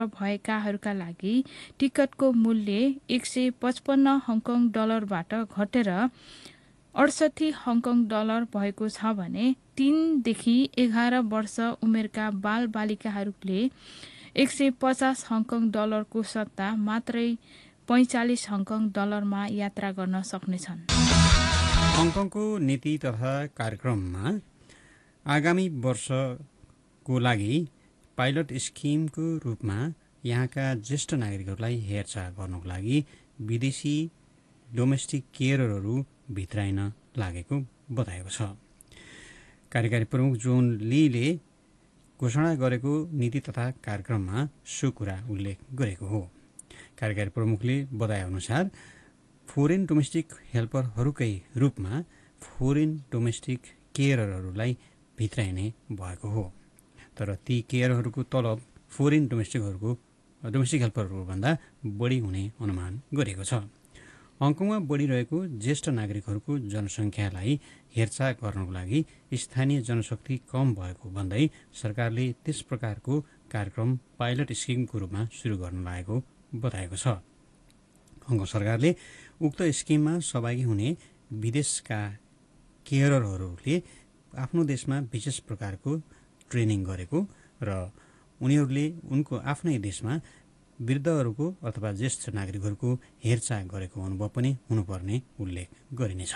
भएकाहरूका लागि टिकटको मूल्य 155 हङकङ डलरबाट घटेर 68 हङकङ डलर भएको छ भने 3 देखि 11 वर्ष उमेरका बाल बालिकाहरूले 150 हङकङ डलरको सट्टा मात्रै 45 हङकङ डलरमा यात्रा गर्न सक्नेछन्। हङकङको नीति तथा कार्यक्रममा आगामी वर्षको लागि पाइलट स्किमको रूपमा यहाँका ज्येष्ठ नागरिकहरूलाई हेरचाह गर्नको लागि विदेशी डोमेस्टिक केयररहरू भित्राइन लागेको बताएको छ। कार्यकारी प्रमुख जोन लीले घोषणा गरेको नीति तथा कार्यक्रममा सो कुरा उल्लेख गरेको हो। कार्यकारी प्रमुखले बताए अनुसार फोरेन डोमेस्टिक हेल्परहरूकै रूपमा फोरेन डोमेस्टिक केयररहरूलाई भित्राइने भएको हो, तर ती केयरहरूको तलब फोरेन डोमेस्टिक हेल्परहरूभन्दा बढी हुने अनुमान गरिएको छ। हङकङमा बढिरहेको ज्येष्ठ नागरिकहरूको जनसङ्ख्यालाई हेरचाह गर्नको लागि स्थानीय जनशक्ति कम भएको भन्दै सरकारले त्यस प्रकारको कार्यक्रम पाइलट स्किमको रूपमा सुरु गर्न लागेको बताएको छ। हङकङ सरकारले उक्त स्किममा सहभागी हुने विदेशका केयररहरूले आफ्नो देशमा विशेष प्रकारको ट्रेनिङ गरेको र उनीहरूले उनको आफ्नै देशमा वृद्धहरूको अथवा ज्येष्ठ नागरिकहरूको हेरचाह गरेको अनुभव पनि हुनुपर्ने उल्लेख गरिनेछ।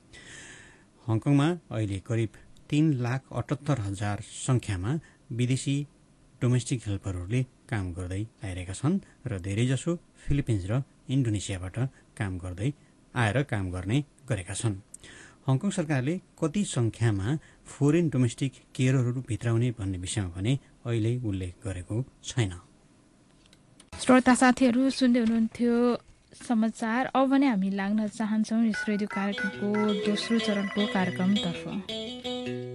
हङकङमा अहिले करिब 3,78,000 सङ्ख्यामा विदेशी डोमेस्टिक हेल्परहरूले काम गर्दै आइरहेका छन् र धेरैजसो फिलिपिन्स र इन्डोनेसियाबाट काम गर्ने गरेका छन्। हङकङ सरकारले कति सङ्ख्यामा फोरेन डोमेस्टिक केयरहरू भित्राउने भन्ने विषयमा भने अहिले उल्लेख गरेको छैन। श्रोता साथीहरू सुन्दै हुनुहुन्थ्यो समाचार। अब भने हामी लाग्न चाहन्छौँ यस रेडियो कार्यक्रमको दोस्रो चरणको कार्यक्रमतर्फ।